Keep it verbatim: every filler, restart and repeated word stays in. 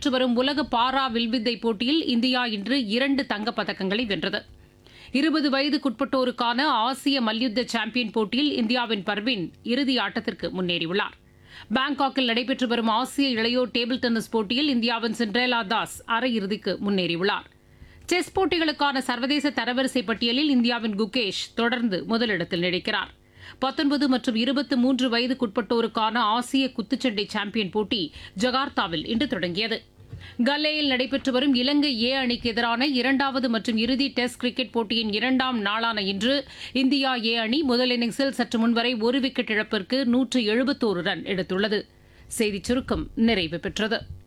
நடைபெற்று வரும் உலக பாரா வில்வித்தை போட்டியில் இந்தியா இன்று இரண்டு தங்கப் பதக்கங்களை வென்றது. இருபது வயதுக்குட்பட்டோருக்கான ஆசிய மல்யுத்த சாம்பியன் போட்டியில் இந்தியாவின் பர்வீன் இறுதி ஆட்டத்திற்கு முன்னேறியுள்ளார். பாங்காக்கில் நடைபெற்று வரும் ஆசிய இளையோர் டேபிள் டென்னிஸ் போட்டியில் இந்தியாவின் சிண்ட்ரேலா தாஸ் அரையிறுதிக்கு முன்னேறியுள்ளார். செஸ் போட்டிகளுக்கான சர்வதேச தரவரிசை பட்டியலில் இந்தியாவின் குகேஷ் தொடர்ந்து முதலிடத்தில் நீடிக்கிறார். பத்தொன்பது மற்றும் இருபத்தி மூன்று வயதுக்குட்பட்டோருக்கான ஆசிய குத்துச்சண்டை சாம்பியன் போட்டி ஜகார்த்தாவில் இன்று தொடங்கியது. கல்லேயில் நடைபெற்று வரும் இலங்கை ஏ அணிக்கு எதிரான இரண்டாவது மற்றும் இறுதி டெஸ்ட் கிரிக்கெட் போட்டியின் இரண்டாம் நாளான இன்று இந்தியா ஏ அணி முதல் இன்னிங்ஸில் சற்று முன்வரை ஒரு விக்கெட் இழப்பிற்கு நூற்று எழுபத்தோரு ரன் எடுத்துள்ளது. செய்திச் சுருக்கம் நிறைவு பெற்றது.